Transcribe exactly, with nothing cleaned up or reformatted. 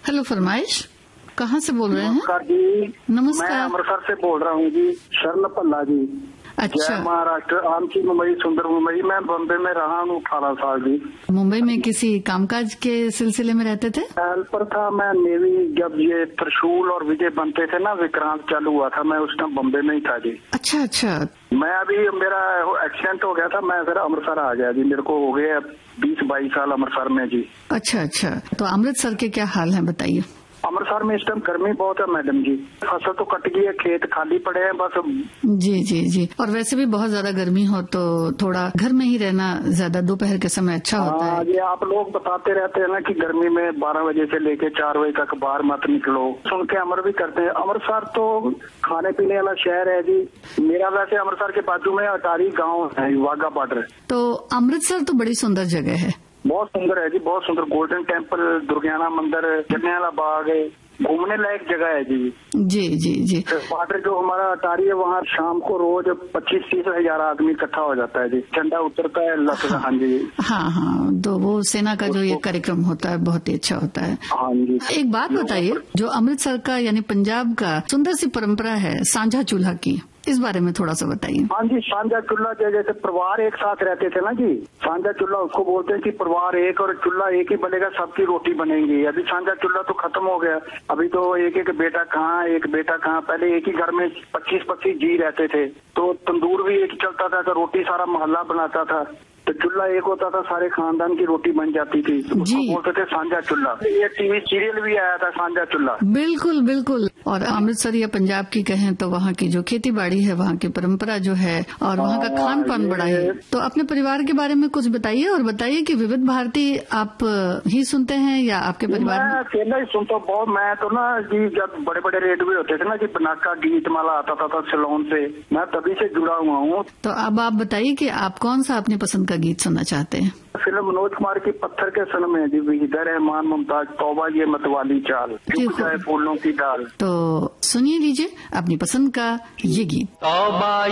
Hello फरमाइश, कहाँ से बोल रहे हैं? नमस्कार जी। नमस्कार। मैं अमृतसर से बोल रहा हूँ जी, शरण पल्ला जी। अच्छा, जय महाराष्ट्र, आमची मुंबई, सुंदर मुंबई। मैं बम्बे में रहा हूँ अठारह साल जी। मुंबई में किसी कामकाज के सिलसिले में रहते थे? हेल्पर था मैं नेवी। जब ये त्रिशूल और विजय बनते थे ना, विक्रांत चालू हुआ था, मैं उस टाइम बम्बे में ही था जी। अच्छा अच्छा। मैं अभी, मेरा एक्सीडेंट हो गया था, मैं फिर अमृतसर आ गया जी। मेरे को हो गए बीस बाईस साल अमृतसर में जी। अच्छा अच्छा, तो अमृतसर के क्या हाल है बताइए? अमृतसर में इस टाइम गर्मी बहुत है मैडम जी। फसल तो कट गई है, खेत खाली पड़े हैं बस। जी जी जी, और वैसे भी बहुत ज्यादा गर्मी हो तो थोड़ा घर में ही रहना ज्यादा दोपहर के समय अच्छा होता है। ये आप लोग बताते रहते हैं ना कि गर्मी में बारह बजे से लेके चार बजे तक बाहर मत निकलो, सुन के अमर भी करते हैं। अमृतसर तो खाने पीने वाला शहर है जी। मेरा वैसे अमृतसर के बाजू में अटारी गाँव है, वाघा बॉर्डर। तो अमृतसर तो बड़ी सुंदर जगह है। बहुत सुंदर है जी, बहुत सुंदर। गोल्डन टेम्पल, दुर्गियाना मंदिर, जलियांवाला बाग है, घूमने लायक जगह है जी। जी जी जी। बॉर्डर जो हमारा अटारी है, वहाँ शाम को रोज पच्चीस तीस हजार आदमी इकट्ठा हो जाता है जी। झंडा उतरता है लग। हाँ जी। हाँ हाँ, तो वो सेना का जो ये कार्यक्रम होता है बहुत ही अच्छा होता है। हाँ जी। एक बात बताइए, जो अमृतसर का यानी पंजाब का सुंदर सी परंपरा है सांझा चूल्हा की, इस बारे में थोड़ा सा बताइए। हाँ जी, सांझा चूल्हा जैसे परिवार एक साथ रहते थे ना जी, सांझा चूल्हा उसको बोलते हैं कि परिवार एक और चूल्हा एक ही बनेगा, सबकी रोटी बनेगी। अभी सांझा चूल्हा तो खत्म हो गया। अभी तो एक एक बेटा कहाँ, एक बेटा कहाँ। पहले एक ही घर में पच्चीस पच्चीस जी रहते थे, तो तंदूर भी एक चलता था, तो रोटी सारा मोहल्ला बनाता था। तो चूल्हा एक होता था, सारे खानदान की रोटी बन जाती थी, तो उसको बोलते थे सांझा चूल्हा। ये टीवी सीरियल भी आया था सांझा चूल्हा। बिल्कुल बिल्कुल। और अमृतसर या पंजाब की कहें तो वहाँ की जो खेती बाड़ी है, वहाँ की परंपरा जो है, और वहाँ का खान पान बड़ा है। तो अपने परिवार के बारे में कुछ बताइए, और बताइए कि विविध भारती आप ही सुनते हैं या आपके परिवार में? मैं अकेला ही सुनता बहुत। मैं तो ना जी, जब बड़े बड़े रेडियो होते थे ना जी, बनाका गीत माला आता था, था सिलोन से, मैं तभी से जुड़ा हुआ हूँ। तो अब आप बताइए कि आप कौन सा अपनी पसंद का गीत सुनना चाहते हैं? फिल्म मनोज कुमार की पत्थर के सन में जी, विजय रहमान मुमताज, तौबा ये मतवाली चाल, झुक जाए फूलों की डाल। तो सुनिए लीजिए अपनी पसंद का ये गीत। तौबा